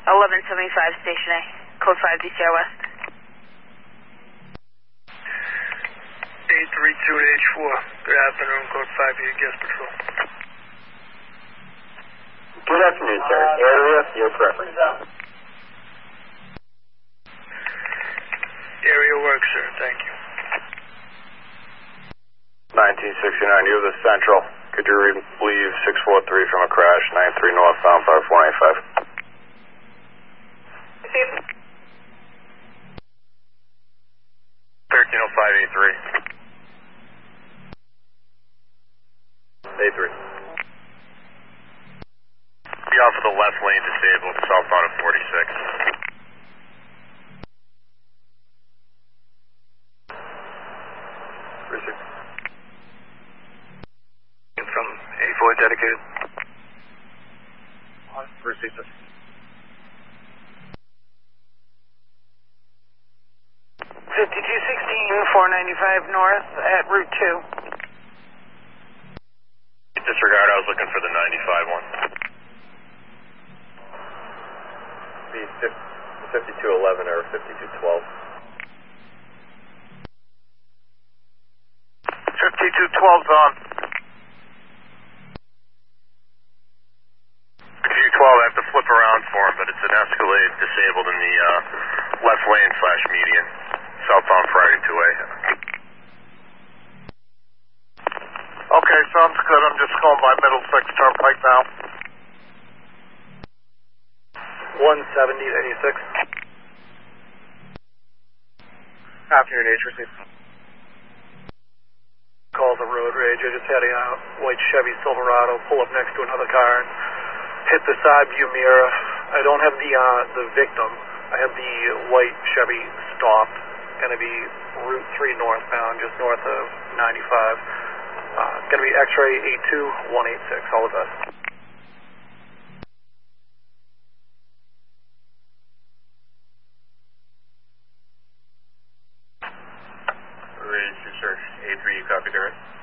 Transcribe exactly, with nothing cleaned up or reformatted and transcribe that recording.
eleven seventy-five, Station A, code five, D C I West. eight three two to H four, good afternoon, code five, your guest patrol. Good afternoon, sir. Area, your preference. Area works, sir, thank you. nineteen sixty-nine, you have the Central. Could you relieve six four three from a crash, nine three northbound, five four nine five? thirteen oh five, A three. A three. Be off of the left lane disabled, southbound of forty-six. Received. From A four dedicated. Received. fifty-two sixteen, four ninety-five north at Route two. Disregard, I was looking for the ninety-five one. The fifty-two eleven or fifty-two twelve. fifty-two twelve's on. fifty-two twelve, I have to flip around for him, but it's an Escalade disabled in the uh, left lane slash median, southbound Friday two A. Okay, sounds good. I'm just going by Middlesex Turnpike now. one seventy to eighty-six. Afternoon, H received. Calls a road rage. I just had a uh, white Chevy Silverado pull up next to another car and hit the side view mirror. I don't have the uh, the victim. I have the white Chevy stopped. Going to be Route three northbound, just north of ninety-five. Uh, going to be X-ray eight two one eight six. All the best. Ridge, sir. A three, you copy, direct?